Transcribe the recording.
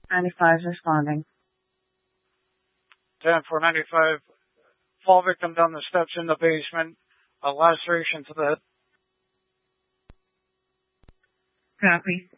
95 is responding. 10-495. Fall victim down the steps in the basement. A laceration to the head. Copy.